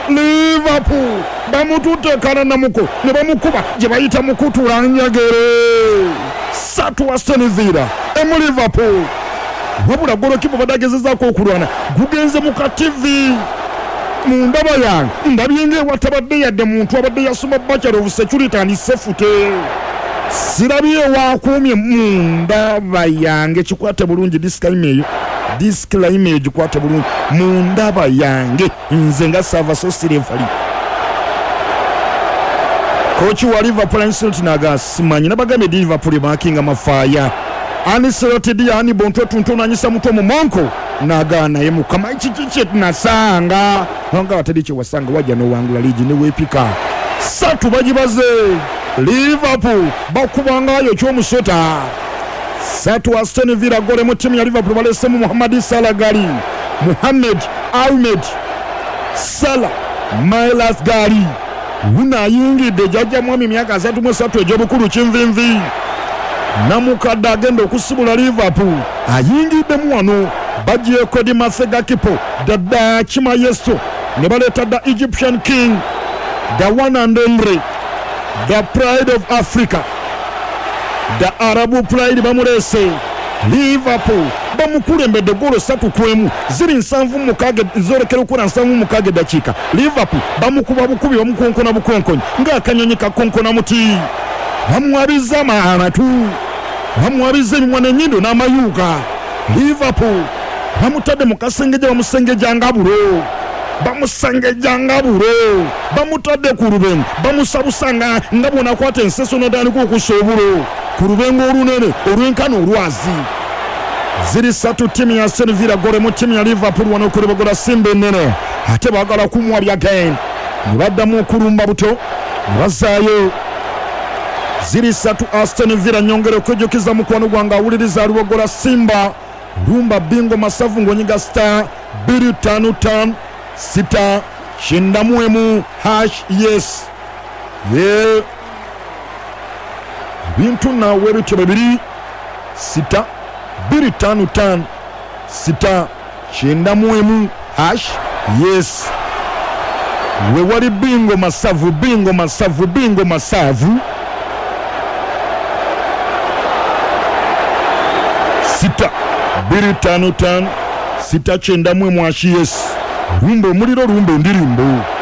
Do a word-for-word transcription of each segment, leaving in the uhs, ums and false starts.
Liverpool bamutute kana namuko ne bamukuba je bayita mukutula njagere satu Aston Villa emu Liverpool wabula golo kipo badagezeza ko okulwana gugenze mu ka T V mu ndaba yange ndabyenge watabadde yadde muntu abadde yasoma Bachelor of Security and Safety sirabye wakumye mu ndaba yange kikwate bulungi disclaimer eyo disclaimer gikwate bulungi mu ndaba yange nze nga sava so sirefali kochi wa Liverpool Ancelotti naga simanyi nabagambe Liverpool makinga mafaya Ancelotti dia ani bonto tuntu nanyisa muto mu monko naga naye mukama iki kiche tunasanga nga watadiche wasanga waja no wangula ligi ne wepika satu bajibaze Liverpool bakubanga yo kyo musota satu Aston Villa gole mu timu ya Liverpool balese mu Mohamed Salah gali Mohamed Ahmed Salah Miles gali una yingi de jaja mwami myaka asatu mu satu ejobukulu chimvimvi namukadde agenda okusibula Liverpool ayingidde mu wano bagiye kodi Masega Kipo dada Chima Yesu ne baleta da Egyptian King the one and only the pride of Africa the Arabu pride bamulese Liverpool bamukulembedde golo satu kwemu ziri nsanvu mukage zorekera kura nsanvu mukage dakika Liverpool bamukuba bukubi bamukonkona bukonkonyi nga akanyonyi kakonkona muti bamwabiza maana tu bamwabiza mwana nyindo n'amayuga Liverpool bamutadde mukasengeje bamusengeja ngabulo bamusengeja ngabulo bamutadde ku rubengo bamusabusanga ngabona kwate enseso nodani ku kusobulo ku rubengo olunene olwenkano olwazi ziri satu timu ya Aston Villa gole mu timu ya Liverpool wano kuri bagola simbe nene ate bagala kumwa bya game nibaddamu okulumba buto nibazayo ziri satu Aston Villa nyongere kujokiza mukwano gwanga awuliriza rubogola Simba rumba bingo masavu ngonyiga star biri tanu tan sita shindamuemu hash yes ye bintu na webicho babiri sita biri tanu tan sita shindamuemu hash yes we wali bingo masavu bingo masavu bingo masavu sita biri tanu tan sita chenda mwe mwashi yes rumbo muliro rumbo ndirimbo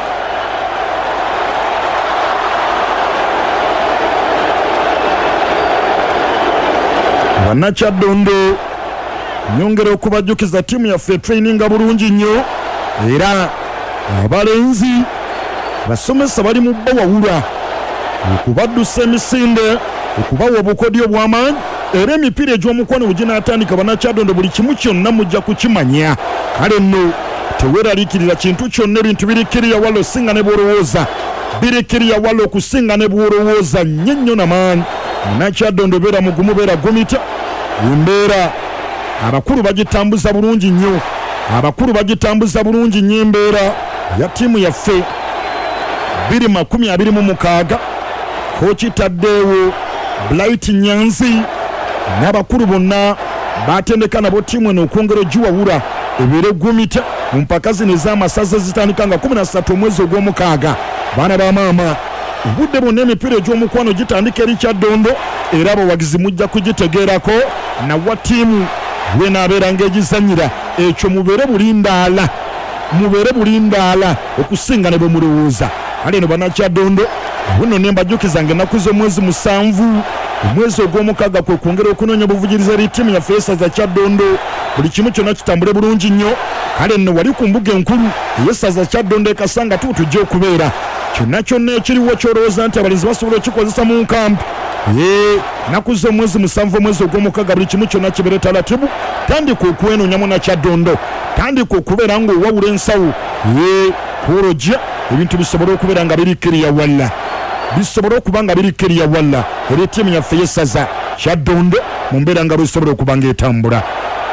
wanacha dondo nyongere okubajukiza timu ya fe training abulungi nnyo era abalenzi basomesa bali mu bawawula okubaddusa emisinde okubawa obukodyo bw'amaanyi era emipiira egy'omukwano bugina atandika banakyadondo buli kimu kyonna mujja kukimanya kale nno teweeraliikirira kintu kyonna ebintu birikiriya wala osinga ne bwolowooza birikiriya wala okusinga ne bwolowooza nnyo nnyo namaanyi munakyadondo beera mugumu beera gumita embeera abakulu bagitambuza bulungi nnyo abakulu bagitambuza bulungi nnyo embeera ya ttiimu yaffe bbiri makumi abiri mu mukaaga kookitaddeewo Blight Nyanzi n'abakulu bonna batendeka nabo timu eno okwongera ogiwawula ebeere gumita mu mpaka zino ez'amasaza zitandika nga kumi na ssatu omwezi ogw'omukaaga baana ba maama obudde bonna emipiira egy'omukwano gitandika eri Kyaddondo era abawagizi mujja kugitegeerako nawa tiimu lwenaabeera ng'egizannyira ekyo mubeere bulindaala mubeere bulindaala okusinga ne bwe mulowooza kale eno bannakyaddondo buno ne mbajjukiza ng'ennaku z'omwezi musanvu omwezi ogw'omukaaga kwe kwongera okunoonya obuvujiriza eri ttiimu yaffe esaza Kyaddondo buli kimu kyonna kitambule bulungi nnyo kale nno wali ku mbuga enkulu ey'essaza Kyaddondo ekasanga tu tujja okubeera kyonna kyonna ekiriwo kyolowooza nti abalinzi basobola okikozesa mu nkampu ye nnaku z'omwezi musanvu omwezi ogw'omukaaga buli kimu kyonna kibeere talatibu tandika okwenoonya na Kyaddondo tandika okubeera ng'owawula ensawo ye kwolojja ebintu bisobola okubeera nga birikkiriya walla bisobola okuba nga birikkiriya walla eri ttiimu yaffe y'essaza Kyaddondo mu mbeera nga bisobola okuba ng'etambula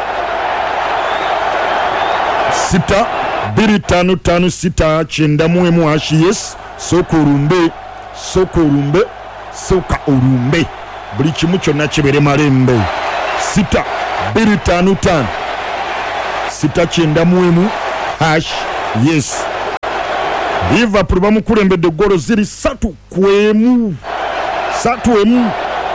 sita biri tanu tanu sita kyenda mu emu ashi yes soka olumbe soka olumbe soka olumbe buli kimu kyonna kibeere malembe sita biri tanu tanu sita kyenda mu emu hash yes Liverpool bamukulembedde golo ziri satu kwemu satu emu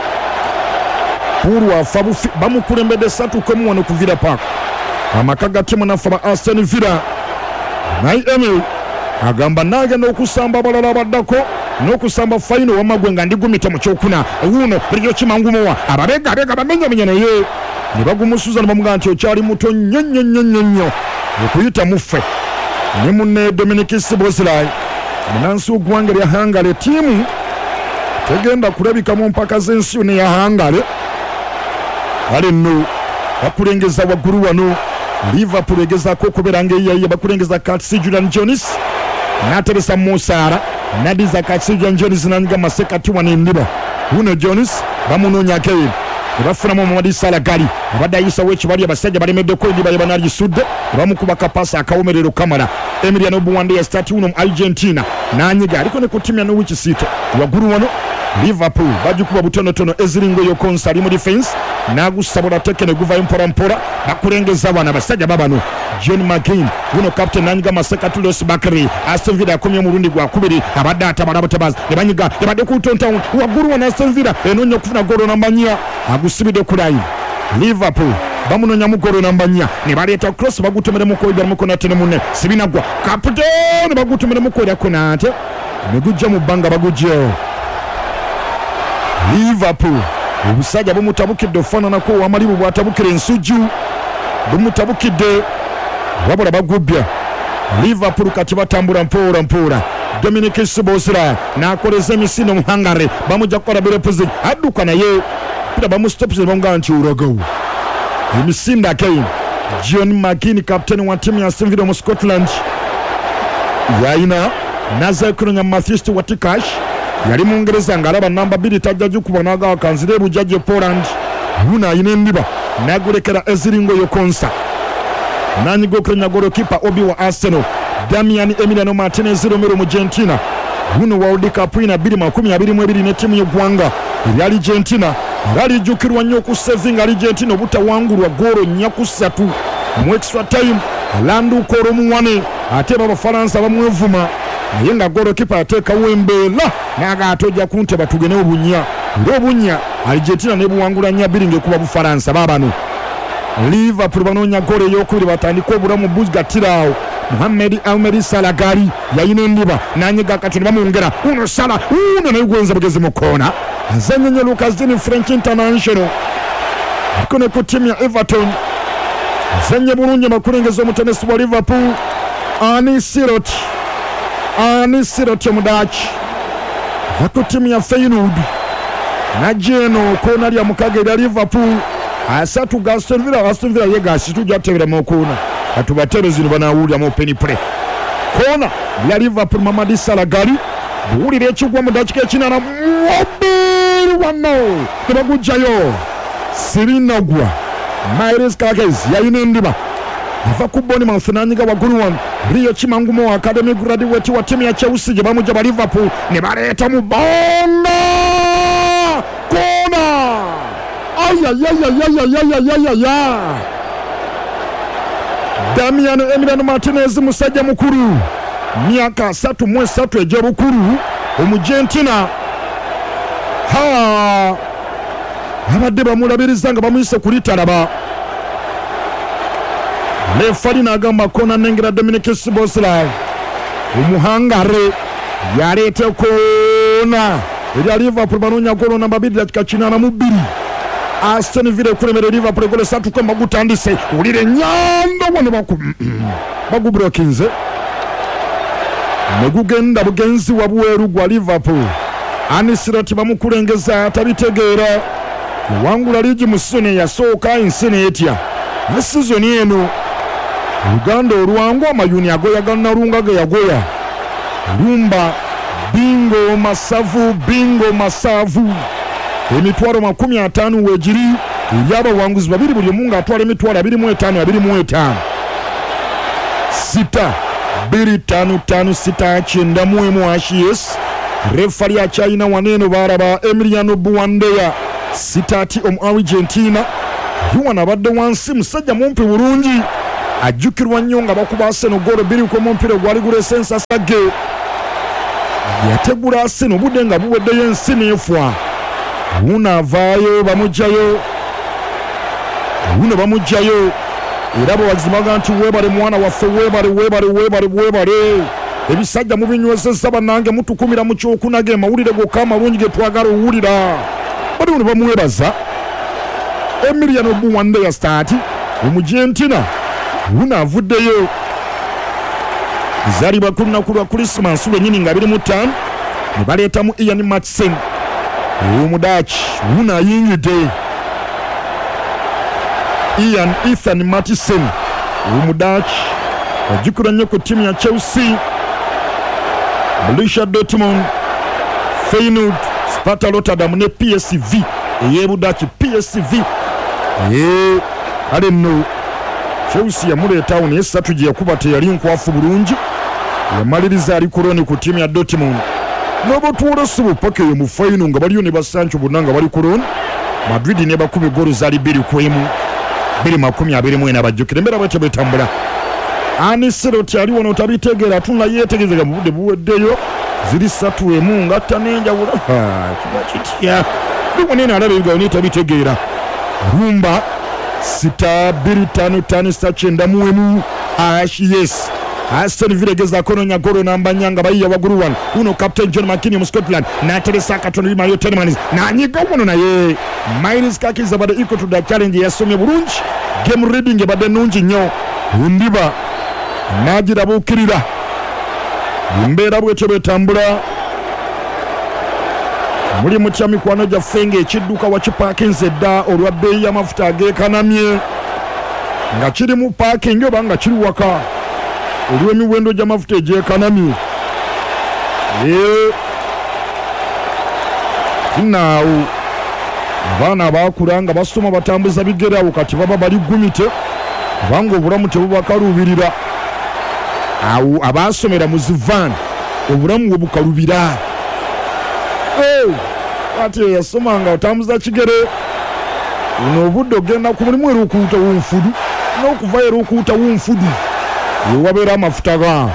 puru afabufi bamukulembedde satu kwemu wano ku Villa Park. Amaka ga timu nafa ba Aston Villa naye Emil agamba nagenda okusamba abalala abaddako n'okusamba final wamagwe nga ndigumita mu kyokuna wuno biriyo kimangumowa ababega abega bamenyamenya naye ne bagumusuza ne bamugamba nti okyali muto nnyo nnyo nnyo nnyo nnyo okuyita muffe ne munne Dominic Szoboszlai munansi ogwanga lya Hungary ttiimu tegenda kulabika mu mpaka z'ensi ne ya Hungary ale nno bakulengeza waggulu wano Liverpool egezaako okubeera ng'eyayiye bakulengeza Curtis Julian Jones n'ateresa Musara nadiza Curtis Julian Jones n'anyiga Maseka Tiwa n'endiba wuno Jones bamunoonyako eno ne bafunamu Mohamed Salah Gali abadde ayisawo ekibali abasajja balemeddeko endiba ye banalisudde ne bamukuba kapaasa akawumerero Kamara Emiliano Buwande ya stati wuno mu Argentina n'anyiga aliko ne ku ttiimu ya Norwich City waggulu wano Liverpool bagikuba butonotono eziringo yokonsa ali mu defense nagusabula tekene guvayo mpora mpora bakulengeza bana basajja babano John McGinn wuno captain nanyiga Maseka Tulos Bakari Aston Villa akomye mu rundi gwa kubiri abadde atabala batabazi ne banyiga ne badde ku tonta waggulu wana Aston Villa enonyo kufuna golo namba nnya agusibide ku line Liverpool bamunonya mu golo namba nnya ne baleeta cross bagutomere mu koida mu kona tene munne sibinagwa captain bagutomere mu koida konate ne gujja mu banga bagujjeo Liverpool obusajja bumutabukidde ofaananako owamalibu bwatabukira ensujju bumutabukidde wabula bagubbya Liverpool kati batambula mpoora mpoora Dominic Szoboszlai n'akoleza emisinde mu Hungary bamujja kukola birepuzi adduka naye pira bamustopuze bamugamba nti olagawo emisinde akaine John McGinn kapiteni wa ttiimu ya Aston Villa mu Scotland yayina nazekunonya Matthew Stewart Cash yali mungereza ng'alaba namba bbiri tajja gikuba n'agawa kanzire bujjajje Poland wuno ayina endiba n'agulekera eziringo yokonsa n'anyiga okulenya golokipa Obi wa Arsenal Damian Emiliano Martinez Romero mu Argentina wuno World Cup ina bbiri makumi abiri mu ebiri ne ttiimu y'eggwanga erya Argentina era lijjukirwa nnyo okusevinga Argentina obutawangulwa golo nnya ku ssatu mu extra time alanduuka olw'omuwane ate b'Abafalansa bamwevuma naye nga golokipa ateekawo embeera naga atojja kunteba tugene obunya ng'obunya Argentina ne buwangula nnya bbiri ng'ekuba Bufalansa baabano Liverpool banoonya golo ey'okubiri batandika obulamu buzgattirawo Mohamed Ahmed Salah Gali yayina endiba n'anyiga akati ne bamwongera uno Salah uno naye gwenza bugezi mu koona azannye nnyo Lucas Digne French International ariko ne ku ttiimu ya Everton azannye bulungi abakulengeza omutenesi wa Liverpool Arne Slot Arne Slot omudaaki va ku ttiimu ya Feyenoord najja eno koona lya mukaga erya Liverpool asatu ga Aston Villa Aston Villa ye gasi tujja teberamu koona katubatere zino banawuliramu penny play koona lya Liverpool Mohamed Salah Gali buwulira ekigwa mu dakiika ekinana mubiri wano tebagujjayo sirinagwa Miles Kakes yayina endiba ava ku Bournemouth n'anyiga waggulu wano Rio Chimangumo Academy graduate wa ttiimu ya Chelsea gye bamujja ba Liverpool ne baleeta mu bonga koona ayayayayayayayaya Damian Emiliano Martinez musajja mukulu myaka asatu mu esatu egy'obukulu Omugentina ha abadde bamulabiriza nga bamuyise ku litalaba lefali n'agamba koona nnengera Dominic Szoboszlai Omuhangare yaleeta koona erya Liverpool banoonya golo namba bbiri dakika kinaana mu bbiri Aston Villa ekulembera Liverpool egolo esatu kwemba gutandise wulira ennyanda wano bagubulokinze ne gugenda bugenzi wa bweru gwa Liverpool Arne Slot bamukulengeza atabitegeera wangula ligi mu sizoni eyasooka ensi n'etya ne sizoni eno Uganda olwangu amayuni agoya Nalunga ge yagoya lumba bingo masavu bingo masavu emitwalo makumi ataano weegiri ery'abawanguzi babiri buli omu ng'atwala emitwalo abiri mu etaano abiri mu etaano sita bbiri ttaano ttaano sita kyenda mu emu Ashes refali akyayina waneeno baalaba Emiliano Buwandeya sitati omu Argentina yuwana abadde wansi musajja mumpi bulungi ajjukirwa nnyo nga bakuba Arsenal golo bbiri ku omupiira gwali guleese ensasage yategula Arsenal obudde nga buweddeyo ensi n'efwa. Uno avaayo bamugjayo, uno bamugjayo era bwewazimaga nti weebale mwana waffe, weebale weebale weebale weebale. Ebisajja mubinywesezza bannange, mutukumira mu kyokunaga amawulire gokka amalungi ge twagala owulira. Bali uno bamuwebaza Emiliano Buwande ya stati Omugentina uno avuddeyo. Zali bakulu lunaku lwa Christmas lwennyini nga biri mu ttaano ne baleetamu Ian Matsen Omudachi uno ayingidde. Ian Ethan Matsen Omudachi ajjukira nnyo ku ttiimu ya Chelsea, Borussia Dortmund, Feyenoord, Sparta Rotterdam ne P S V ey'Ebudachi. P S V ee kale nno Chelsea yamuleetawo naye essatu gye yakuba teyali nkwafu bulungi, yamaliriza ali kuloni ku ttiimu ya Dortmund. N'obatwala ssibu paka eyo mu fayino nga baliyo ne basancho bonna nga bali kuloni. Madrid ne bakumi goolo zaali bbiri ku emu, bbiri makumi abiri mu ena bajjukira embeera bwetyo betambula. Ani Seroti ali wano tabitegeera, tunula yeetegereza mu budde buweddeyo. Ziri ssatu emu ngatta n'enjawulo. Kiba kitya limunene alaba ebigawo naye tabitegeera. Rumba sita bbiri ttaano ttaano sita kyenda mu emu. Ash yes Aston Villa gezaako noonya golo namba nnya nga bayiya waggulu wano. Uno Captain John McKinney mu Scotland n'ateresa akatono eri Mario Telemans n'anyiga wano naye. Miles Kakis abadde equal to the challenge yasomye bulungi. Game reading ebadde nnungi nnyo. Ndiba n'agirabuukirira. Embeera bwetyo betambula. Muli mutya mikwano gyaffe ng'ekidduka wakipaakinze dda olwa bbeeyi y'amafuta ageekanamye nga kiri mu paakingi oba nga kiri waka olw'emiwendo gy'amafuta egyekanamye. Kinaawo abaana abaakula nga basoma batambuza bigere awo kati baba bali gumite kubanga obulamu tebubakaluubirira. Awo abaasomera mu zivaani obulamu we bukalubira. Ate yasoma nga otambuza kigere uno obudde ogenda ku mulimu era okuwuta w'enfudu n'okuvayo era okuwuta w'enfudu yewabeera amafuta ga.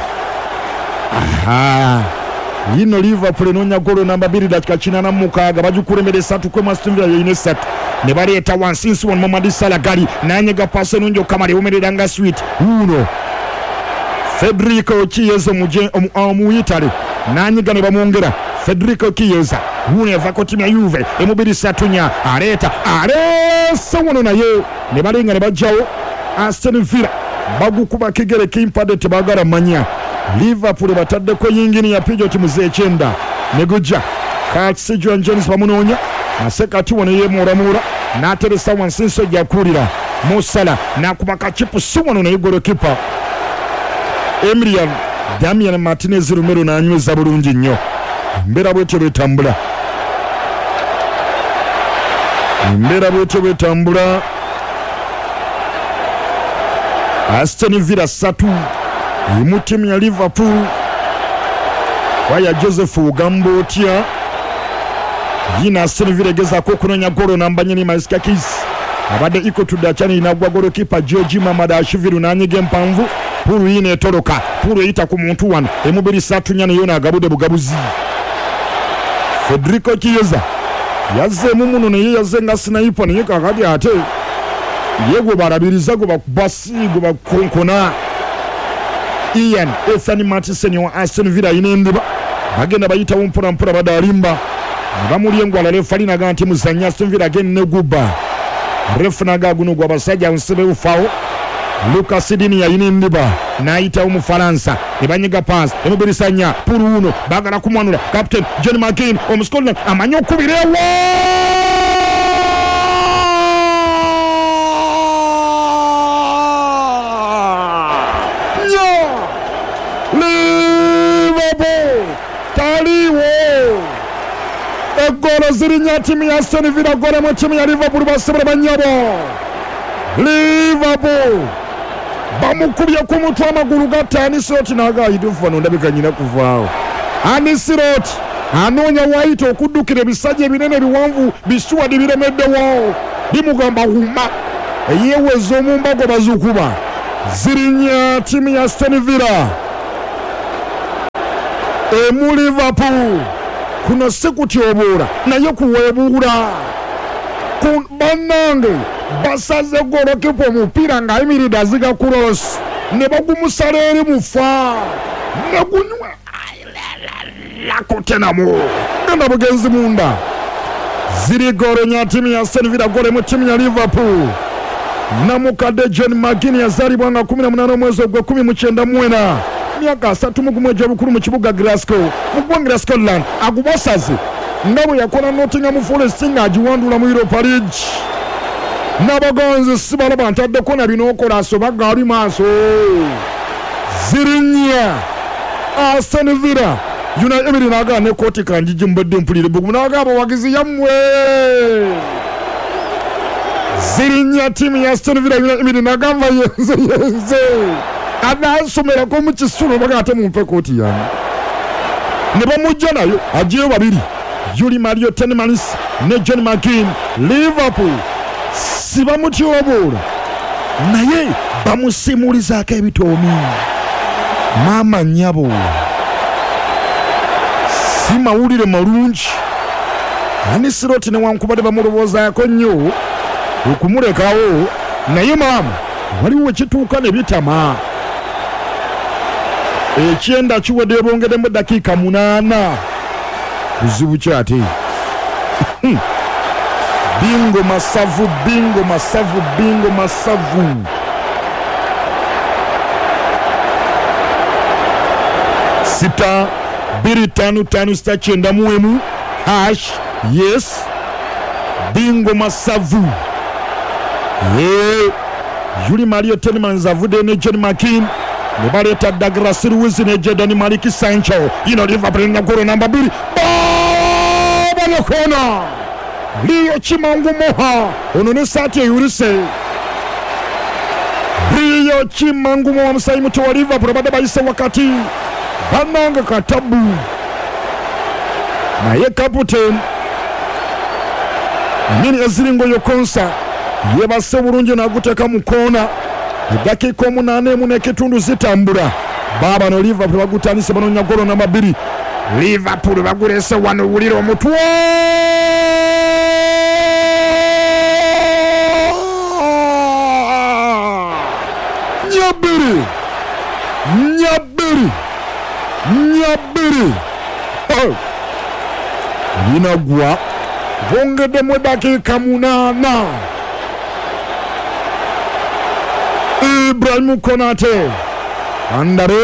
Aha yino Liverpool enoonya golo namba bbiri dakika kinaana mu mukaaga bagikulembera esatu kwemu Aston Villa yeyina esatu ne baleeta wansi nsi wano Mamadi Salah gali n'anyega paasi enungi okamala ewumerera nga sweet. Uno Federico Chiesa mu Italy n'anyiga ne bamwongera. Federico Chiesa uno yavaako ttiimu ya Juve emubiri satunya aleeta aleesa wano naye ne balinga ne bajjawo. Aston Villa bagukuba kigere kimpadde tebaagala manya. Liverpool bataddeko yingini ya Pidgeot muze ekyenda ne gujja Katsi John Jones bamunoonya asekati wano yeemuuramuura n'ateresa wansi nsi ejjakulira. Musala n'akuba kakipu si wano naye golokipa Emilian Damian Martinez Romero n'anyweza bulungi nnyo. Embeera bwetyo betambula. Embeera bwetyo betambula. Aston Villa satu emu ttiimu ya Liverpool. Waya Joseph ugamba otya? Yina Aston Villa egezaako okunoonya golo namba nnya ne Miles Kakis abadde equal to the channel n'agwa golokipa George Mamadashvili n'anyiga empanvu. Pulu yina etoloka, Pulu eyita ku muntu wano emubiri satu nnya neyo n'agabudde bugabuzi. Federico Chiesa yazzeemu muno naye yazze nga sniper naye kakati ate ye gwe balabiriza gwe bakubasi gwe bakonkona. Ian Ethan Matsen wa Aston Villa yina endiba bagenda bayitawo mpola mpola badalimba ne bamulya engwala lefa linaga nti muzannya Aston Villa agenda ne gubba refu naga guno gwa basajja nsebe ufawo. Lucas Digne yayina endiba n'ayitawo mu Faransa ne banyiga pass emubiri sanya Pulu uno baagala kumwanula. Captain John McKean omuscotland amanyi okubira ewo Liverpool taliwo eggolo zirinya ttiimu ya Aston Villa gole mu ttiimu ya Liverpool basobole bannyabo. Liverpool bamukubye ku mutwe amagulu gatta. Anisiroti n'agaayidufu wano ndabika nyina kuvaawo. Anisiroti anoonya waayita okuddukira ebisajja ebinene ebiwanvu bisuwadi biremeddewo bimugamba wuma eyeeweza omumbago bazukuba. Zirinya ttiimu ya Aston Villa emu Liverpool kuno sikutyobola naye kuwebuula bannange basaze golokipa omupiira ng'ayimiridde aziga kurosi ne bagumusala eri mufa ne gunywa lakutenamu genda bugenzi munda ziri golo nya timu ya Aston Villa golo mu timu ya Liverpool namukadde John McGinn yazalibwa nga kumi na munane omwezi ogwe kumi mu kyenda mwena myaka asatu mu gumu egy'obukulu mu kibuga Glasgow mu ggwanga Scotland agubasaze nga bwe yakola Nottingham Forest nga agiwandula mu Europa League n'abagonzi sibalaba ntaddeko na bino okola asoba gaali maaso zirinya Aston Villa yuna ebiri naga ne koti kanjiji mbadde mpulire bugumu naga abawagizi yammwe zirinya timu ya Aston Villa yuna ebiri naga mva yenze yenze anasomera ko mu kisulo bagate mu mpe koti yange ne bamujja nayo agiye babiri Yuri Mario Tielemans ne John McGinn Liverpool sibamutyobola naye bamusimulizaako ebitoomi maama nyabo si mawulire malungi ani Siroti newankubadde bamulowoozaako nnyo okumulekawo naye maama waliwo ekituuka ne bitama ekyenda kiwedde bongeddemu eddakiika munaana kuzibu kyate bingo masavu bingo masavu bingo masavu sita biri tanu tanu sita kyenda muwemu hash yes bingo masavu ye Yuri Mario Tielemans avudde ne John McGinn ne baleeta Douglas Luiz ne Jadon Maliki Sancho ino Liverpool na golo namba mbiri balokona Leo Chimangu Moha ono ne saati eyulise Leo Chimangu Moha musayi muto wa Liverpool badde bayise wakati bannange katabu naye kaputen amini eziringo yokonsa yebase bulungi n'aguteeka mu koona eddakiika omunaana emu n'ekitundu zitambula baaba no Liverpool bagutandise banoonya golo namba bbiri Liverpool bagulese wano wulira omutwe nyabiri nyabiri nyabiri linagwa bongeddemu eddakiika munaana Ibrahim Konate andare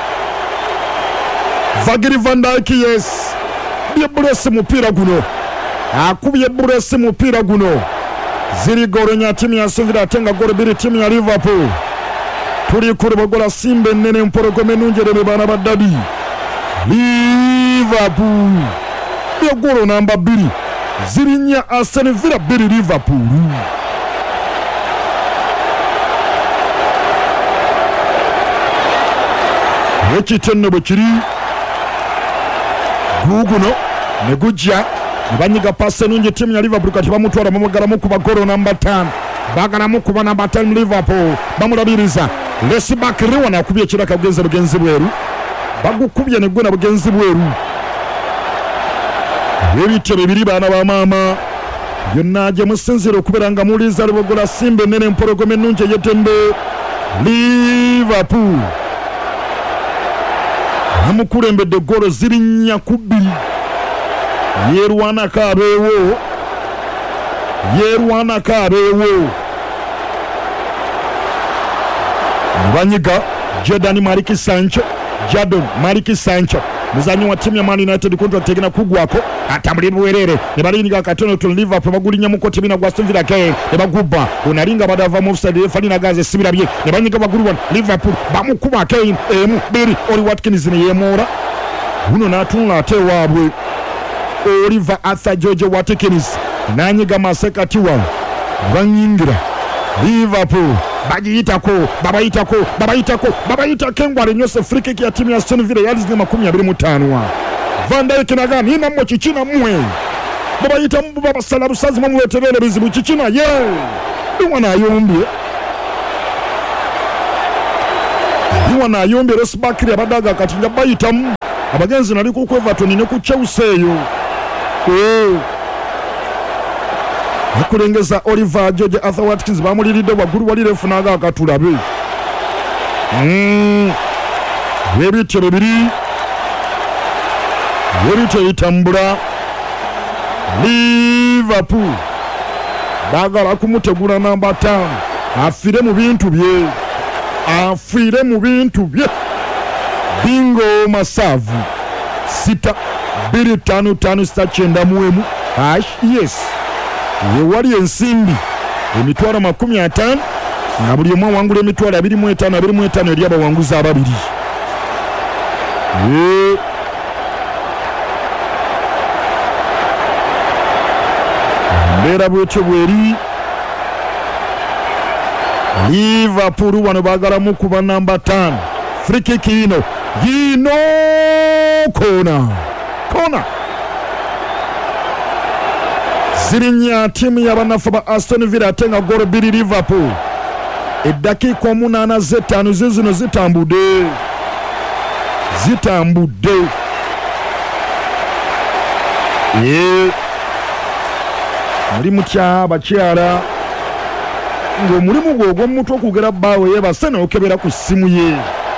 Virgil van Dijk yes byebulesi mupiira guno akubye bulesi mupiira guno ziri golo nya timu ya Aston Villa tenga golo biri timu ya Liverpool tuli kulibogola simbe nene mpologome nunjerebe bana baddabi Liverpool byo golo namba bbiri ziri nya Aston Villa biri Liverpool ekitenne bwe kiri guguno ne gujja ne banyiga passe nungi timu ya Liverpool kati bamutwala bamugalamu kuba golo namba ttaano bagalamu kuba namba ttaano Liverpool bamulabiriza Lesbak Riwana akubye ekiraka bugenzi bugenzi bweru bagukubye ne gwena bugenzi bweru ebitebe biri baana ba maama byonna gye musinzire okubeera nga muliza libogola simbe nene mpologome nungi eyetembe Liverpool amukulembedde golo ziri nnya ku bbiri yerwanako abeewo yerwanako abeewo mubanyiga Jadon Maliki Sancho Jadon Maliki Sancho muzanyi wa timu ya Man United contract tegena kugwako atambulira bwerere ne balinga katono to Liverpool bagulinya muko tebina gwa Aston Villa ke ne bagubba onalinga badava mu offside fali na gaze sibira bye ne banyiga bagulwa Liverpool bamukuba Kane emu biri Oli Watkins ne yemora uno natunla ate wabwe Oliver Arthur George Watkins nanyiga masekati wa banyingira Liverpool bagiyitako babayitako babayitako babayita kengwale nyose free kick ya timu ya Aston Villa yalizina makumi abiri mu ttaano Van Dijk nagani ina mo kichina mwe babayita mu baba salabu sazi mu weterere bizibu kichina ye diwana yombi diwana yombi Lesbak abadaga kati yabayita abagenzi nali ku Everton ne ku Chelsea eyo oh akulengeza Oliver George Arthur Watkins bamuliridde waggulu wali refu naga akatulabe mm ebityo bibiri ebityo itambula Liverpool bagala kumutegula namba ttaano afire mu bintu bye afire mu bintu bye bingo masavu sita biri tano tano sita chenda muemu hash yes ye wali ensimbi emitwalo makumi ataano na buli mwa wangule emitwalo abiri mu etaano abiri mu etaano eri abawanguza ababiri ye mbera bwetyo bweri Liverpool wano bagala mu kuba namba ttaano free kick ino yino kona kona zirinya timu y'abanafu ba Aston Villa atenga golo bbiri Liverpool eddakiika omunaana z'ettaano zino zitambudde zitambudde ye muri mutya abakyala ng'omulimu gwe ogw'omuntu okugera bbaawe yeebase n'okebera ku ssimu ye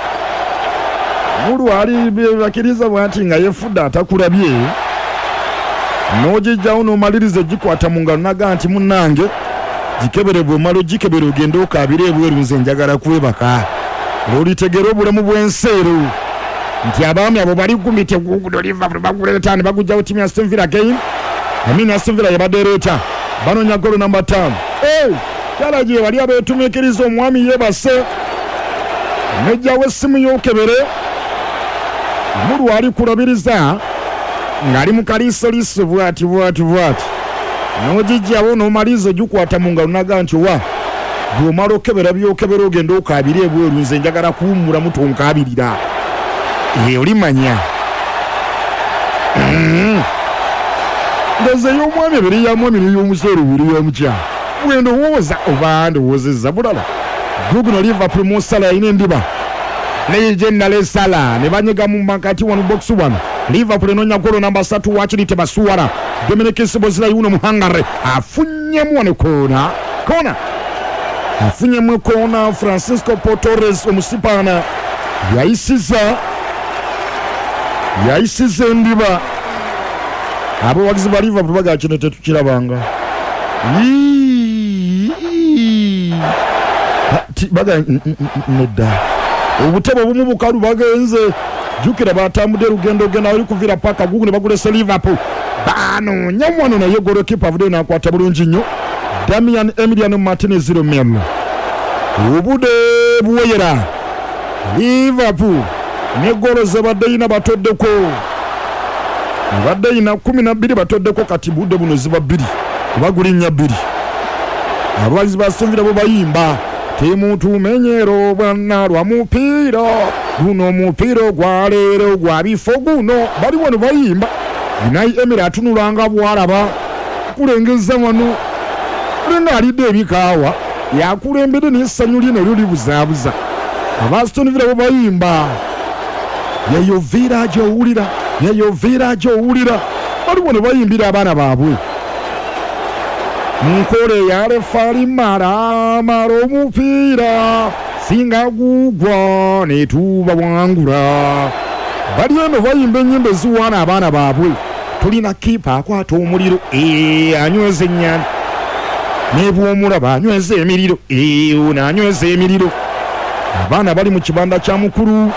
mulwali bakiriza bwati nga yefudde atakulabye n'ogijjawo n'omaliriza gikwata mu ngalo naga nti munnange gikebere bw'omala ogikebere ogende okaabire ebweru nze njagala kwebaka olitegeera obulamu bw'enseero nti abaami abo bali gumite gugudo Liverpool baguleeta ne bagujjawo timu ya Aston Villa game amini Aston Villa yabadde leeta banonya golo namba ttaano hey! Kala gye wali abeetumiikiriza omwami yeebase nejjawo essimu y'okebere mulwali kulabiriza ng'ali mu kaliisoliiso bwati bwati bwati n'ogijjawo n'omaliza ogikwata mu ngalo naga nti wa bw'omala okebera by'okebera ogenda okaabira ebweru nze njagala kuwummulamu tonkaabirira ye olimanya ndoze y'omwami ebiri ya mwami n'ey'omuseero biri ya mukyala bwendowooza oba ndowoozezza bulala guguno Liverpool mu ssala yalina endiba naye General Sala ne banyega mu makati wano box wano Liverpool enonya golo namba ssatu wakiri tebasuwala Dominic Szoboszlai yuno mu Hungary afunyemu wano koona koona afunyemu koona Francisco Torres omusipaana yayisiza yayisiza endiba abawagizi ba Liverpool baga kino tetukirabanga baga nedda obutebe obumu bukalu bagenze jukira batambudde lugendo genda oli kuvira paka gugu ne bagulese Liverpool bano nyamwano naye golokipa avude nakwata bulungi nnyo Damian Emiliano Martinez Romero obude buweyera Liverpool ne golo zebadde ina batoddeko badde ina kumi na bbiri batoddeko kati budde buno ziba bbiri kubagulinya bbiri abawagizi ba Aston Villa bo bayimba temuntu menyero bwana lwa mupiira guno omupiira gwa leero gwa bifo guno bali wano bayimba Unai Emery atunulanga bwalaba kulengeza wano linga alidde ebikaawa yakulembedde n'essanyu lino lyo libuzaabuza aba Aston Villa bo bayimba yeyo Villa gy'owulira yeyo Villa gy'owulira bali wano bayimbira abaana baabwe Nkole ya refari mara mara omupiira singa gugwa ne tuba bwangula bali eno bayimba ennyimba eziwaana abaana baabwe tulina kipa akwata omuliro ee anyweza ennyanja nebwomulaba anyweza emiriro ee ono anyweza emiriro abaana bali mu kibanda kya mukulu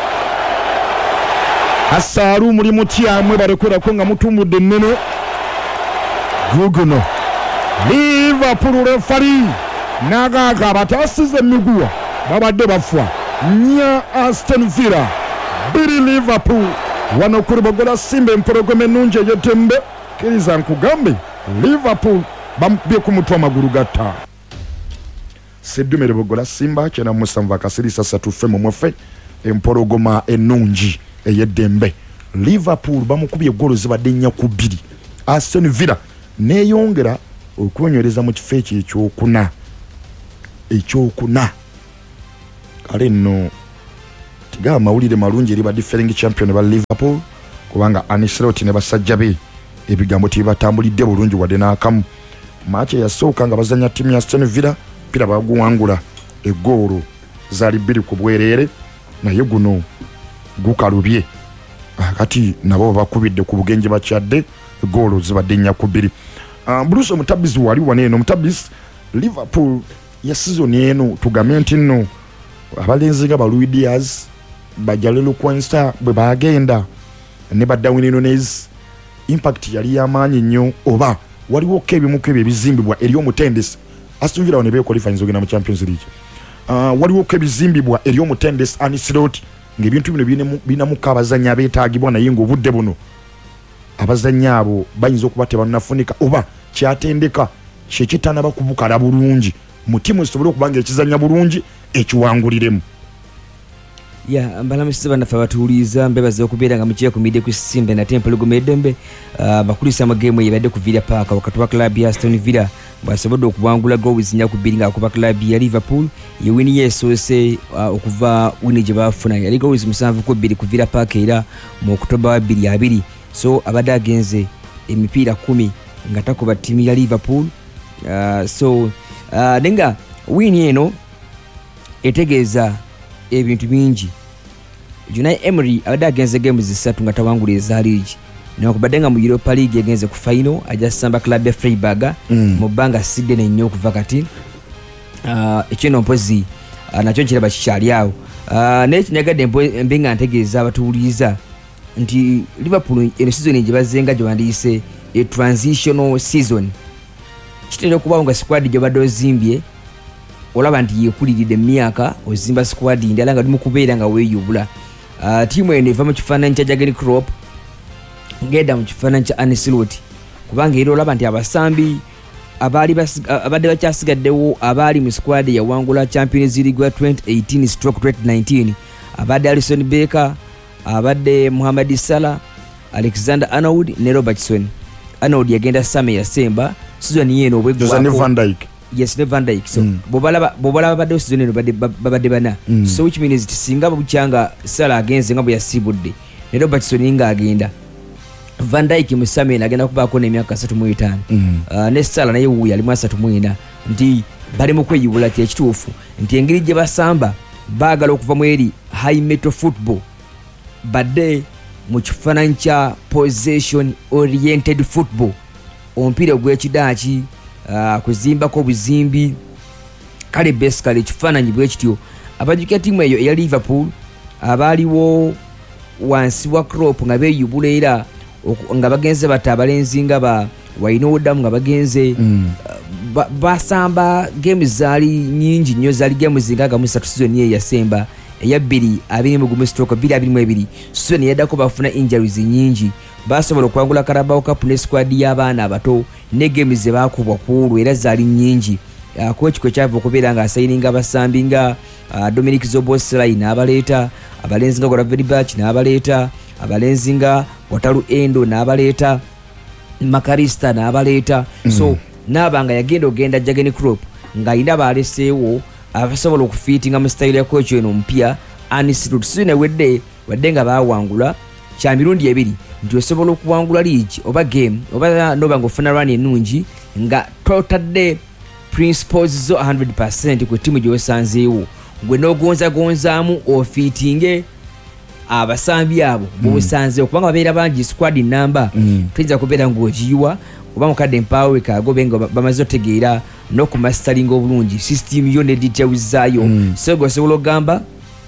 Kasaalu muli mutyamwe balekerako nga mutumbudde ennene guguno Liverpool refari nagaga batasize miguwa babadde bafwa nya Aston Villa biri Liverpool wano kuri bagola simba empologome nunje yetembe kiriza nkugambe Liverpool bambye ku mutwa maguru gatta sedumere bagola simba kyana musanva kasirisa satu femo mwefe empologoma enunji eyedembe Liverpool bamukubye golo zibadde nnya ku bbiri Aston Villa neyongera okwonyereza mu kifo ekyokuna ekyokuna kale nno tiga mawulire malungi eri ba defending champion ba Liverpool kubanga Ancelotti ne basajja be ebigambo tibatambulidde bulungi wadde n'akamu. Machi yasooka nga bazanya timu ya Aston Villa pira baguwangula egoolo zali bbiri ku bwerere naye guno gukalubye kati nabo bakubidde ku bugenje bakyadde egoolo zibadde nnya ku bbiri. Uh, Bruce Omutabizi wali waneeno Omutabizi Liverpool ya season eno tugamye nti nno abalenzi nga ba Luis Diaz bajalelo Kwanza bwe bagenda ne ba Darwin Nunez impact yali yamanyi nnyo oba waliwo kebimu kebye bizimbibwa eri omutendesi Aston Villa ne be qualifying zogena mu Champions League. Uh, waliwo kebizimbibwa eri omutendesi Ancelotti ng'ebintu bino bine bina mukabazanya abetaagibwa naye ng'obudde buno abazanya abo bayinza okuba tebannafunika oba kyatendeka kyekitana bakubukala bulungi mutimu esobole okubanga ekizanya bulungi ekiwanguliremu. ya mbala msiba na fabatuliza mbebaze okubeera nga mukiye kumide ku Simba na Temple Gomedembe uh, bakulisa amagemu yabadde ku Villa Park wakati wa club ya Aston Villa basobodde okuwangula goals nya ku bbiri nga kuba club ya Liverpool ye wini yesose uh, okuva wini gye bafuna yali goals musanvu ku bbiri ku Villa Park era mu Oktoba wa bbiri abiri. So abadde agenze emipiira kumi nga takuba timu ya Liverpool. Uh, so uh, nenga wini eno etegeeza ebintu bingi. Unai Emery abadde agenze games zisatu nga tawangula eza league nekubadde nga mu Europa League yagenze ku final ajasamba club ya Freiburg mm. mu bbanga sidde n'ennyo okuva kati uh, ekino mpozi uh, nakyo kiraba kikyali awo uh, naye kinyagadde mbenga ntegeeza abatuuliza nti Liverpool eno season gye bazenga gye wandiise a transitional season kitera okubawo nga squad gye badde ozimbye olaba nti yekuliride myaka ozimba squad ndala nga dimu kubeera nga weeyubula. Uh, timu eno eva mu kifaananyi kya Jurgen Klopp ngeda mu kifaananyi kya Ancelotti kubanga era olaba nti abasambi abaali abadde bakyasigaddewo abaali mu squad yawangula Champions League wa twenty eighteen stroke twenty nineteen abadde Alisson Becker abadde Mohamed Salah Alexander Arnold ne Robertson. Arnold yagenda Same yasemba season yeno obwegwa Van Dijk. Yes, ne Van Dijk. So mm. bobalaba bobalaba badde season eno badde babadde bana mm. so which means tisinga bukyanga Salah agenze nga bwe yasibudde ne Robertson nga agenda Van Dijk mu Same agenda kubaako n'emyaka thirty mu five mm. uh, ne Salah naye wuya ali mu thirty mu four nti bali mu kweyibula kye kituufu nti engeri gye basamba baagala okuva mu eri high metal football badde mu kifaananyi kya possession oriented football omupiira ogw'ekidaaki uh, kuzimbako obuzimbi kale basically ekifaananyi bwe kityo. Abajjukira tiimu eyo eya Liverpool abaaliwo wansi wa Klopp nga beeyubula era nga bagenze bata abalenzi nga ba Wijnaldum nga bagenze mm. ba, basamba games zaali nyingi nnyo zaali games nga mu satu season ye yasemba eya bbiri abiri mu gumu stroke bbiri abiri mu ebiri season yaddako bafuna injuries nyingi basobola okwangula Carabao Cup ne squad y'abaana abato ne games ze baakubwa kuulu era zaali nyingi. Uh, coach kwe kyava okubeera nga asayininga abasambi nga uh, Dominic Zoboslai n'abaleeta abalenzi nga Goraveri Bach n'abaleeta abalenzi nga Wataru Endo n'abaleeta Makarista n'abaleeta mm. so n'abanga yagenda ogenda Jurgen Klopp ng'ayina baaleseewo abasobola okufiitinga mu style ya coach eno omupya Ancelotti season ewedde wadde nga baawangula kya mirundi ebiri nti osobola okuwangula league oba game oba noba ng'ofuna run ennungi nga totadde principles zo one hundred percent ku timu gyosanzeewo gwe n'ogonzagonzaamu ofiitinge abasambi abo bosanzeewo kubanga babeera bangi squad number mm. tuyinza kubeera ng'ogiyiwa oba mukadde mpawe kagobe nga bamaze otegeera n'okumasitalinga obulungi system yo ne details zaayo mm. so gwe osobola ogamba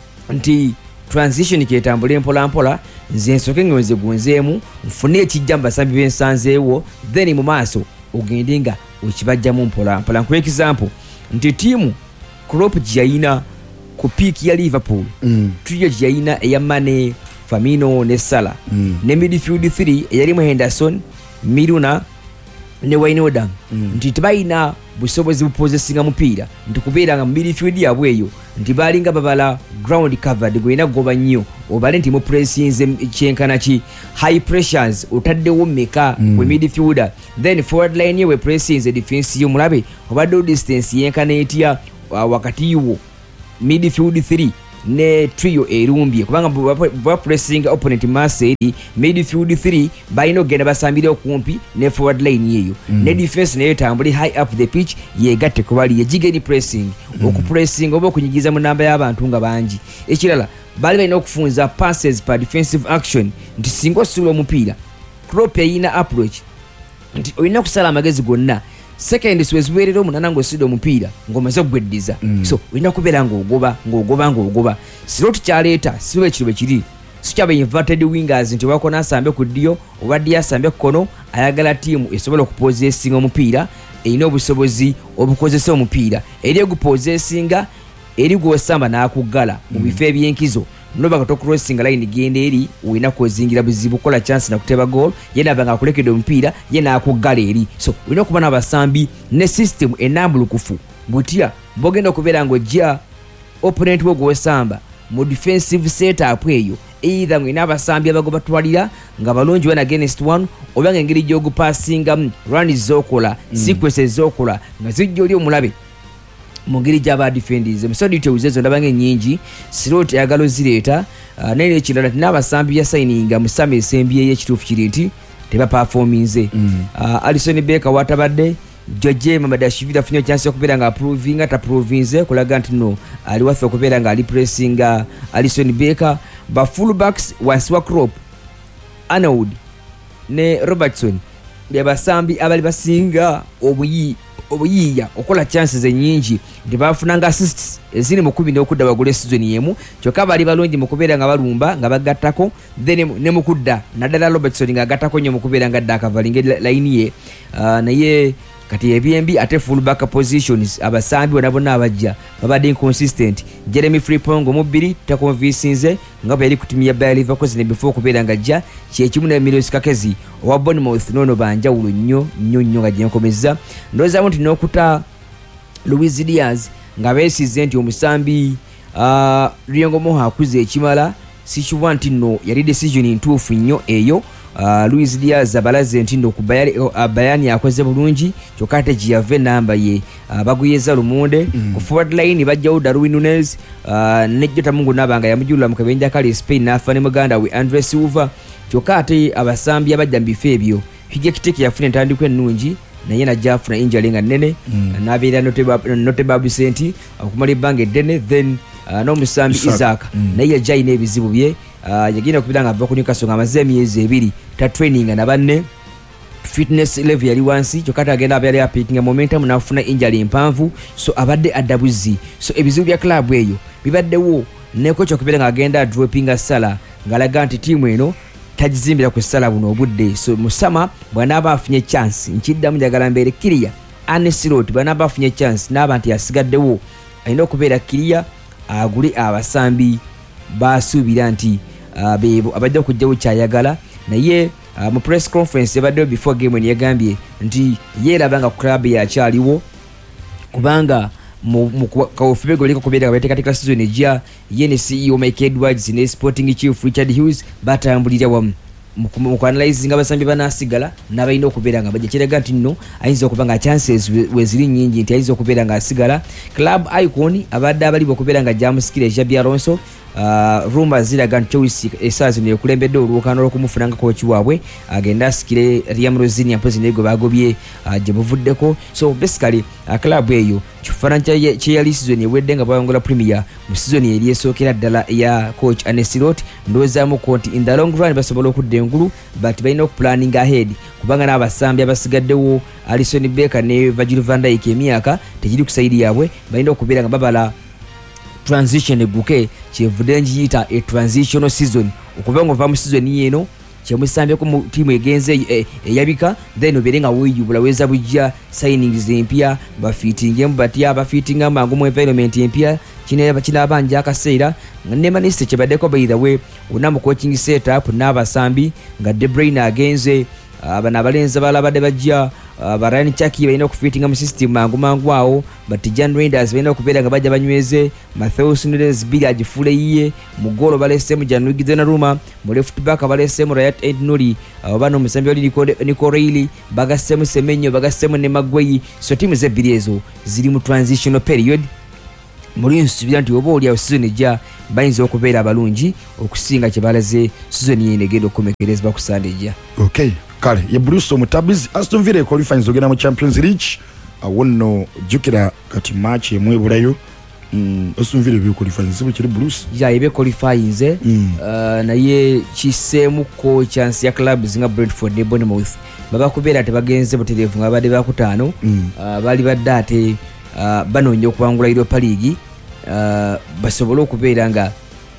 nti transition kyetambula mpola mpola nze nsoke ngonze gonzeemu nfune ekijja mu basambi b'ensanzeewo then mu maaso ogende nga okibajjamu mpola mpola. Kwa example nti tiimu Klopp gyayina ku peak ya Liverpool mm. tuyo gyayina eya Mane, Firmino ne Salah mm. ne midfield three eyalimu Henderson, Milner ne Wijnaldum mm. nti tebalina busobozi bupozesinga mupiira nti kubeera nga mu midfield yabwe eyo nti balinga babala ground covered gwena goba nnyo obale nti mu pressinze kyenkana ki high pressures otaddewo meka mm. we midfielder then forward line yewe pressinze defense yo mulabe obadde distance yenkana etya uh, wakati wo midfield three ne trio erumbye kubanga bwa pressing opponent mass eri midfield three balina okugenda basambire okumpi ne forward line yeyo mm. ne defense nayo tambuli high up the pitch yegatte kubali yejigeni pressing mm. okupressing oba okunyigiza mu namba y'abantu nga bangi ekirala bali balina okufunza passes per defensive action nti singo sula omupiira Klopp yina approach nti olina kusala amagezi gonna second siweziwerera omunana ng'osida omupiira ng'omaze okugweddiza mm. so olina kubeera ng'ogoba ng'ogoba ng'ogoba siro tukyaleeta siwe ekiro bwe kiri sikyaba inverted wingers nti wako nasambe ku ddyo oba ddi asambe ku kono ayagala ttiimu esobola okupoozeesinga omupiira erina obusobozi obukozesa omupiira eri egupoozeesinga eri gw'osamba n'akuggala mu bifo ebyenkizo noba kato crossing line genda eri uina kuzingira buzibu kola chance na kuteba goal yena banga akulekedde omupiira yena akuggala eri so uina kubana abasambi ne system enambulukufu butya bogenda okubeera ng'ojja opponent wo gw'osamba mu defensive setup eyo either ng'ina abasambi abagoba twalira nga balungi one against one oba ng'engeri gy'ogupassingamu run z'okola mm. sequences z'okola nga zijja oli omulabe mungiri jaba defenders emisodi tuwezezo ndabange nyingi Slot yagalo zireeta uh, nene ekirala n'abasambi ya signing musame esembye y'ekituufu kiriti teba performinze mm. uh, Alisson Becker watabadde Joje Mamadashvili afunye chance okubeera nga approving ata province kulaga nti no ali wafe okubeera nga ali pressing uh, Alisson Becker ba fullbacks waswa Klopp Arnold ne Robertson byabasambi abali basinga obuyi obuyiya okola chances enyingi ndibafunanga assists ezini mu kumi n'okudda bagule season yemu kyokka bali balungi mu kubeera nga balumba nga bagattako then ne mu kudda naddala Robertson nga agattako nnyo mu kubeera nga dda akavalinga line ye uh, naye kati ebyembi ate full back positions abasambi bona bonna abajja babadde inconsistent Jeremy Frimpong omubiri takonvinsinze nga bwe yali kutumia Bayer Leverkusen before kubeera nga ajja kyekimu ne Milos Kakezi owa Bournemouth nono banjawulo nnyo nnyo nnyo nga gyenkomeza ndowooza nti n'okuta Luis Diaz nga beesize nti omusambi uh, Riongo Moha akuze ekimala sikiwa nti nno yali decision ntuufu nnyo eyo Uh, Luis Diaz abalaze ntindo ku uh, Bayani akoze bulungi kyokka ate Giave namba ye uh, baguyeza lumunde mm. ku forward line bajjawo Darwin Nunez uh, ne Jota Mungu nabanga yamujulula mu kabenja kali Spain n'afane Muganda we Andre Silva kyokka ate abasambi abajja mu bifo ebyo Hige Kiteke yafuna entandikwa ennungi naye najja afuna injury nga nnene mm. n'abeera notable absent okumala ebbanga eddene then uh, n'omusambi Isaac mm. naye yajja alina ebizibu bye Uh, yagenda okubira nga ava ku Newcastle nga amaze emyezi ebiri ta training na banne fitness level yali wansi kyokka agenda abyali apicking momentum n'afuna injury mpanvu so abadde addabuzi so ebizibu bya club eyo bibaddewo ne coach okubira nga agenda dropping sala ngalaga nti tiimu eno tagizimbira ku sala buno obudde so musama bw'anaaba afunye chance nkiddamu njagala mbeere kiriya Slot bw'anaaba afunye chance n'aba nti yasigaddewo alina okubeera kiriya agule abasambi basuubira nti uh, bebo abadde okujjawo kyayagala naye uh, mu press conference yabaddewo before game eni yagambye nti yeeraba nga club yakyaliwo kubanga mu kawufu goliko kubeera bateekateeka season ejja ye ne C E O Mike Edwards ne sporting chief Richard Hughes batambulira wamu mu analyzing abasambi banasigala n'abalina okubeera nga bajja kiraga nti nno ayinza okuba nga chances weziri nnyingi nti ayinza okubeera nga asigala club icon abadde abaliwo okubeera nga James Kile Xabi Alonso uh, rumors ziraga nti Chelsea esaazi ne kulembedde olwokano lw'okumufuna nga kochi waabwe agenda asikire Liam Rosini ampozi nego bagobye uh, gye buvuddeko so basically uh, club eyo kifaananyi kye yali season ewedde nga bawangula Premier mu season eri esookera ddala ya coach Slot ndowoozamu ko nti in the long run basobola okudda engulu but balina okuplanning ahead kubanga n'abasambi abasigaddewo Alisson Becker ne Virgil van Dijk emyaka tegiri ku sayidi yaabwe balina okubeera nga babala transition eguke kyevudde ngiyita a transitional season okuba nga ova mu season yeno kyemusambeko mu tiimu egenze eyabika then obeere nga weeyubula weza bujja signings empya bafiitingemu batya bafiitinga mangu mu environment empya kinaabanja akaseera ne minisita kyebaddeko by the way una mu coaching setup n'abasambi nga De Bruyne agenze abana abalenzi balabadde bajja Barani Chaki balina okufiitinga mu system mangu mangu awo but Jan Reinders balina okubeera nga bajja banyweze Matheus Nunes Bill agifule yiye mu golo balesemu Gianluigi Donnarumma mu left back balesemu Rayat Ednuri abana omusambi wali Nico Reilly bagasemu Semenyo bagasemu ne Magueyi so timu zebbiri ezo ziri mu transitional period muri nsubira nti oba oli season ejja bayinza okubeera abalungi okusinga kye balaze season yene egenda okukomekerezebwa ku Sunday ejja. Okay, kale ye Bruce omutabizi Aston Villa qualifies ogenda mu Champions League awo nno jukira kati match emu ebulayo. Mm, Aston Villa bi qualifies zibu kiri Bruce ya ibe qualifies eh mm. uh, naye kisemu ko chance ya clubs nga Brentford ne Bournemouth baba kubeera tebagenze buterevu nga bade bakutaano mm. uh, bali badate uh, banonye okuwangula Europa League uh, basobole okubeera nga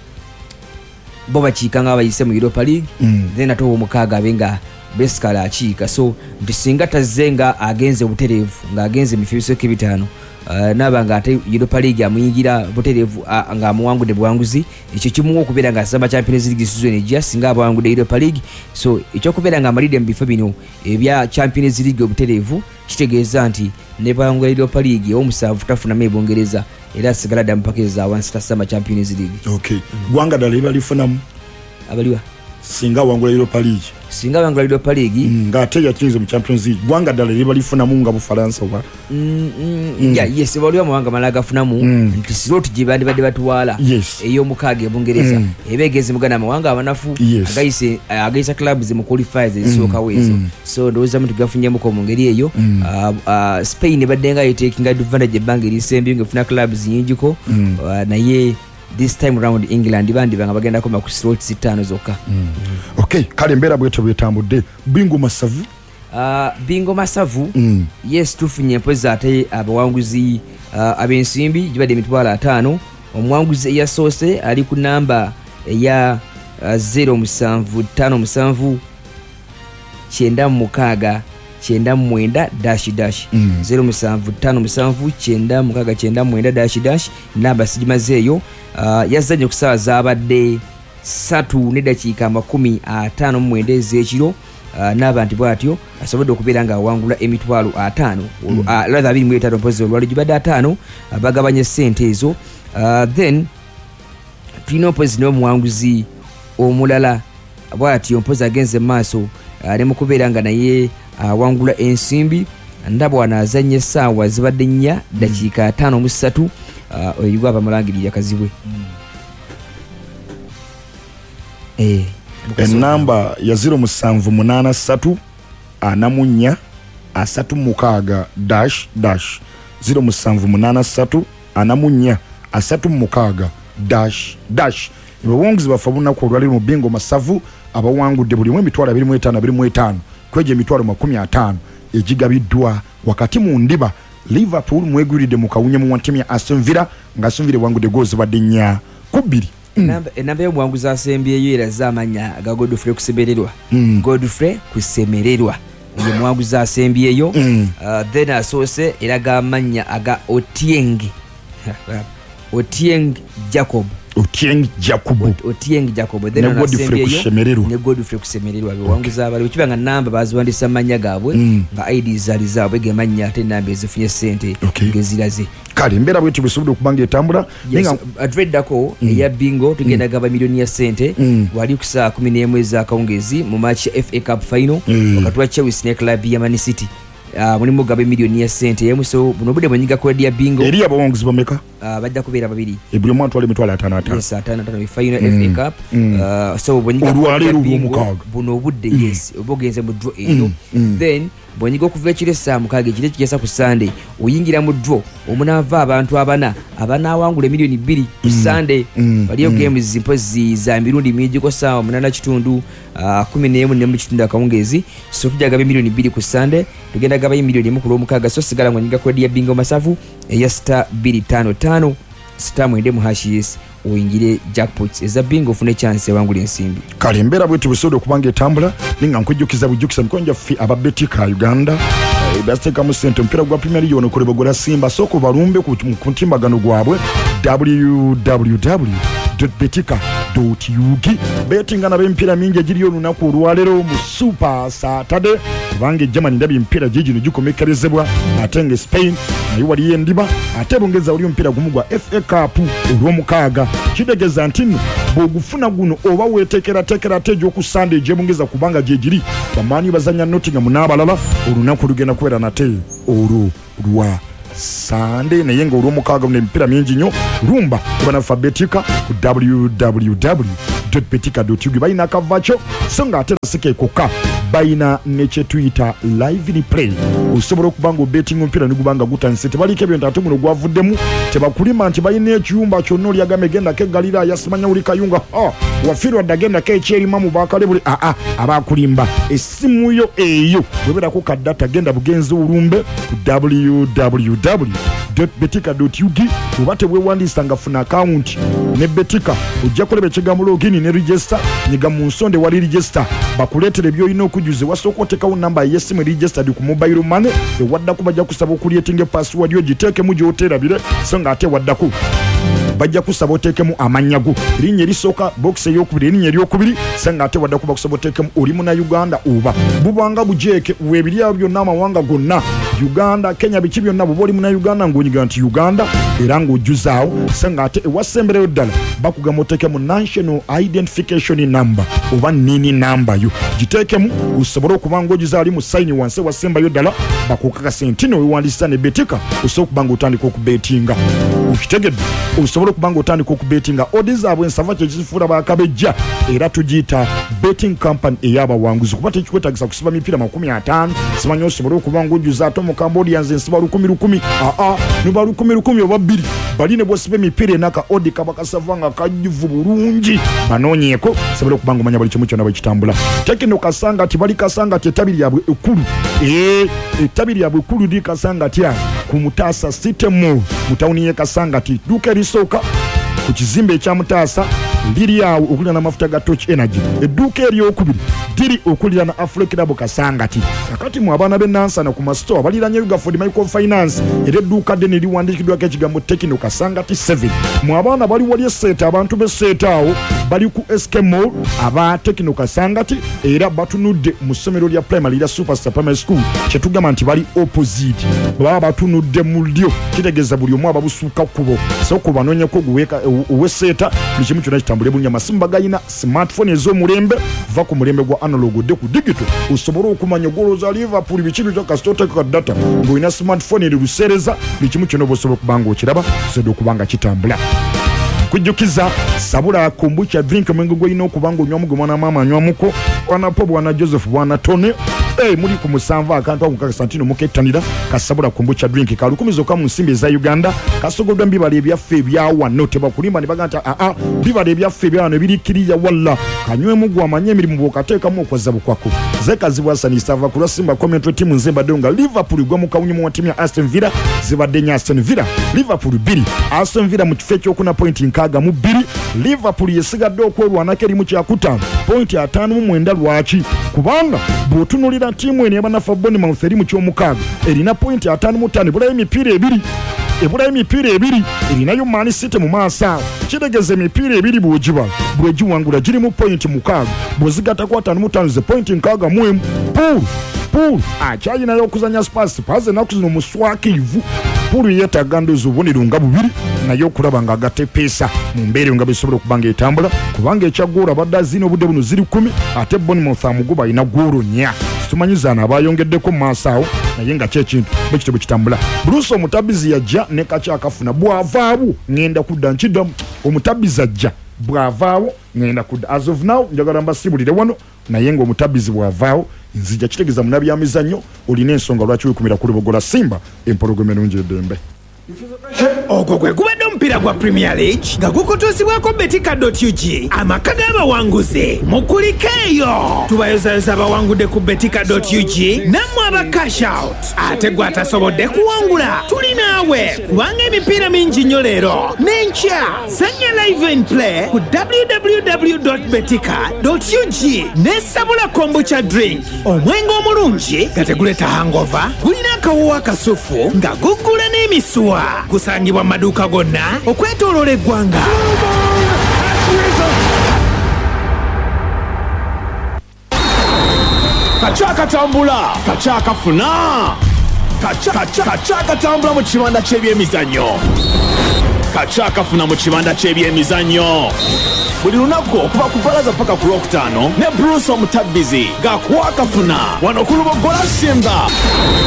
bo bakikanga abayise mu Europa League mm. then ato omukaaga abenga beskala achika so ndisinga tazenga agenze buterevu nga agenze mifiso kibitano uh, nabanga ate Europa League amuyingira buterevu uh, nga muwangude bwanguzi ekyo kimuwo okubeera nga asamba Champions League season ejja singa bwangude Europa League so ekyo kubeera nga amalide mbifo bino ebya Champions League obuterevu kitegeeza nti ne bwangude Europa League omusavu tafuna mebongereza era sigala da mpakeza once tasamba Champions League. Okay mm. Gwanga daliba lifunamu abaliwa singa wangula Europa League singa wangula Europa League mm, nga ate yakinze mu Champions League gwanga dala liba lifunamu nga Bufaransa wa mm, mm, mm. ya yes baliwa mwanga malaga funamu mm. nti siroti jibandi bade batuwala yes. eyo mukage ebongereza mm. ebegeze mugana mwanga abanafu yes. agayise uh, agayisa clubs mu qualifiers ezisoka mm. wezo mm. so ndoza mtu gafunye mu komongeri eyo mm. uh, uh, Spain badenga taking advantage bangi lisembi ngefuna clubs nyinjiko mm. uh, naye this time around England bandi banga bagenda koma ku slot sitano zoka mm. mm. Okay kale mbera bweto bwetambudde bingo masavu uh, bingo masavu mm. yes tufunye mpoza ate abawanguzi uh, abensimbi jibade mitwala atano omwanguzi ya sose ali ku namba ya uh, zero musanvu tano musanvu kyenda mukaga kyenda mwenda dash dash mm. zero musanvu tano musanvu kyenda mukaga kyenda mwenda dash dash namba sijimazeyo uh, yazanye kusaza abadde satu ne dakika makumi atano mwenda ezekiro uh, n'abantu bwatyo asobodde okubeera nga awangula emitwalo atano mm. uh, rather abiri mu etaano mpozi olwali gibadde atano uh, bagabanye ssente ezo uh, then tulina mpozi n'omuwanguzi omulala bwatyo mpozi agenze maaso uh, ne mu kubeera nga naye awangula uh, ensimbi ndabo anazanye essaawa zibadde nnya dakiika ttaano mu ssatu uh, oyigwa abamulangirira kazibwe mm. eh enamba ya zero musanvu munana satu anamunya asatu mukaga dash dash zero musanvu munana satu anamunya asatu mukaga dash dash ibawongizi bafabuna ko lwali mu bingo masavu abawangudde buli mwe mitwala abiri mu etaano abiri mu etaano kweje mitwalo makumi atano ejigabiddwa wakati mu ndiba Liverpool mwegulide mu kawunye mu wantimi ya Aston Villa nga Aston Villa wangudde goals badde nya kubiri namba mm. namba y'omwanguzi asembyeyo era zamanya ga Godfrey kusemererwa mm. Godfrey kusemererwa ye mwanguzi asembyeyo mm. uh, then asose era gamanya aga Otieng Otieng Jacob Otieng Jacob Otieng Jacob then Godfrey kusemererwa ne Godfrey kusemererwa wanguzi abali ukibanga namba bazwandisa manya gabwe mm. nga I D zali zabwe gemanya ate namba ezifunye sente okay. ngeziraze kale mbera bwetu bisobola okubanga etambula yes, ninga adred dako mm. eya bingo tugenda mm. gaba milioni ya sente mm. wali ku saa kumi n'emu za kaungezi mu match ya F A Cup final mm. wakati wa Chelsea ne club ya Man City uh, mulimu gaba milioni ya sente yemu so buno bude banyiga ko ya bingo eri abawongizi bameka uh, bajja kubeera babiri ebuli mwantu wali mitwala atano atano yes atano atano final mm. F A Cup mm. uh, so banyiga ko bingo buno bude mm. yes obogenze mu draw eyo mm. mm. then bonyiga okuva ekire saa mukaaga ekire kigesa ku Sunday oyingira mu draw omunava abantu abana abana awangula milioni bbiri ku Sunday mm. baliyo mm. games zimpozi za mirundi mingi ko saa munana kitundu uh, kumi n'emu ne mu kitundu akawungezi so tujaga milioni bbiri ku Sunday tugenda gaba milioni mu ku mukaaga so sigala ngonyinga ko dia bingo masafu eya star bbiri ttaano ttaano star mwende mu hashes oyingire jackpots eza bingo fune chance wangula ensimbi kale mbera bwetu bisodo okubanga etambula ninga nkujjukiza bujjukiza mikonja fi ababetika Uganda e basteka mu center mpira gwa Premier League ono kuleba gola Simba soko balumbe ku ntimbagano gwabwe w w w dot betika dot u g betinga na bempira mingi giri yo lunaku olwalero mu Super Saturday kubanga Germany ndabi mpira jijino gikomekerezebwa atenge Spain nayo wali yendiba ate bongeza uli mpira gumugwa F A Cup olw'omukaaga kidegeza ntino bogufuna guno oba wetekera tekera tejo ku Sunday je bongeza kubanga jejiri bamani bazanya Nottingham n'abalala olunaku lugenda kwera nate olwo lwa Sunday naye nga olw'omukaaga n'emipiira mingi nnyo lumba banafa betika ku w w w dot betika dot u g balina akavakyo so nga ate nasikeekokka balina ne kye tuyita live replay osobola okuba nga obetinga omupiira negubanga gutandise tebaliko ebyo nti ate guno gwavuddemu tebakulima nti balina ekiyumba kyonna oli agamba egendako eggalira yasimanya uli kayunga wafiirwa dde agendako ekyerima mu bakale buli aa abakulimba essimu yo eyo weberako kaddata genda bugenzi olumbe ku w w w dot betika dot u g oba tebwewandiisa nga funa akawunti ne betika ojja kuleba ekigambo logini ne register nyiga mu nsonde wali register bakuleetera byolina okujuza wasooka otekawo namba yesimu registered ku mobile money ewaddako bajja kusaba okulietinga password yo giteekemu gy'oterabire so nga ate waddako bajja kusaba oteekemu amannya go erinnya erisooka box ey'okubiri erinnya eryokubiri so nga ate waddako bakusaba oteekemu oli muna Uganda oba bubanga bujeeke weebiri abo byonna amawanga gonna Uganda Kenya biki byonna buba oli muna Uganda ng'onyiga nti Uganda era ng'ojjuzaawo so nga ate ewasembereyo ddala bakugamba oteekemu national identification number oba nini namba yo giteekemu osobole okuba ng'ogiza ali mu sayini wansi wasembayo ddala bakukakasa nti no wewandiisa ne betika osobola okuba ng'otandika okubeetinga okitegedde osobola okuba ng'otandika okubeetinga odi zaabwe ensava kyekifuula bakabejja era tugiyita betting company ey'abawanguzi kuba tekikwetagisa kusiba mipiira makumi ataano simanyi osobole okuba ng'ojjuza ate mu Cambodians ensiba lukumi lukumi aa nuba lukumi lukumi oba bbiri bali ne bwosiba emipiira enaka odi kaba kasava nga kajjuvu bulungi banoonyeeko sobole okuba ng'omanya buli kimu kyonna bwe kitambula tekino kasanga ti bali kasanga ti ettabi lyabwe ekkulu ee ettabi lyabwe ekkulu li kasanga ti ku Mutaasa City Mall mu tawuni y'e Kasangati duuka erisooka ku kizimbe ekya Mutaasa liri awo okulira n'amafuta ga Touch Energy edduuka eryokubiri diri okulira na Afroclub Kasangati kakati mu abaana b'ennansana ku masitoo abaliranye Ugaford Microfinance era edduuka ddene liwandiikiddwako ekigambo Tekino Kasangati seven mu abaana bali wali esseeta abantu b'esseeta awo bali ku S K Mall aba Tekino Kasangati era batunudde mu ssomero lya primary lya Superstar Primary School kyetugamba nti bali opposite baba batunudde mu lyo kitegeeza buli omu ababusuuka kubo so ku banoonyeko guweeka ow'esseeta buli kimu kyonna kitambule bulungi amasimu bagayina smartphone ez'omulembe va ku mulembe gwa analog odde ku digital osobole okumanya ogolooza Liverpool biki byo kasitoteka data ng'olina smartphone eri luseereza buli kimu kyonna oba osobola okuba ng'okiraba kisobole okuba nga kitambula kujjukiza sabula kombucha drink mwengo gwalina okuba ng'onywa mugo mwana maama anywamuko wanapo bwana Joseph bwana Tone Hey, muri ku musanva akantu ako kakasantino mukettanira kasabula kombucha drink ka lukumi zokka mu nsimbi za Uganda kasogoddwa mbibala ebyaffe ebyawa no tebakulimba ne baganta a a bibala ebyaffe ebyawano ebirikiriya walla kanywemu gwa amanye emirimu bwokateekamu okwaza bukwako zekazibwa sanisava ku Simba commentary team nzemba donga Liverpool gwa mu kawunyi mu timu ya Aston Villa zibadde nya Aston Villa Liverpool bbiri Aston Villa mu kifo ekyokuna point nkaaga mu bbiri Liverpool yesigadde okwolwanako eri mu kyakutaano point ataano mu mwenda lwaki kubanga bw'otunulira timu eno y'abanafa Bournemouth eri mu kyomukaaga erina point ataano mu ttaano ebulayo emipiira ebiri ebulayo emipiira ebiri erinayo Man City mu maaso awo kitegeeza emipiira ebiri bw'ogibala bw'egiwangula giri mu point mukaaga bw'ozigattako ataano mu ttaano ze point nkaaga mu emu Pool Pool akyayinayo okuzanya Spurs Spurs enaku zino muswakiivu Pool yeetaaga ndoozi obubonero nga bubiri naye okulaba ng'agatta epeesa mu mbeera nga besobola okuba ng'etambula kubanga ekyaggoolo abadde azina obudde buno ziri kumi ate Bournemouth amugoba alina ggoolo nnya tumanyizaana abayongeddeko mu maaso awo naye nga kyekintu bekito bwe kitambula Bruce omutabizi yajja ne kakyakafuna bw'avaawo ngenda kudda nkiddamu omutabizi ajja bw'avaawo ngenda kudda as of now njagala mbasibulire wano naye ng'omutabizi bw'avaawo nzija kitegeeza mu nabyamizannyo olina ensonga lwaki wekumira ku lubogola Simba empologoma ennungi eddembe ogwo gwe gubadde omupiira gwa Premier League nga gukutuusibwako betika dot u g amaka g'abawanguzi mukuliko eyo tubayozayoza abawangudde ku betika dot u g nammwe aba cash out ate gwe atasobodde kuwangula tuli naawe kubanga emipiira mingi nnyo leero n'enkya sanya live and play ku w w w dot betika dot u g n'esabula kombucha drink omwenge omulungi nga teguleeta hangover gulina akawoowo akasufu nga guggula n'emisuwa kusangibwa mu maduuka gonna okwetooloola eggwanga kakyakatambula kakyakafuna kakyakatambula mu kibanda ky'ebyemizannyo kakyakafuna mu kibanda ky'ebyemizannyo buli lunaku okuva ku bbalaza paka ku lwokutaano ne Bruce omutabbizi gakuwakafuna wano ku lubogola Simba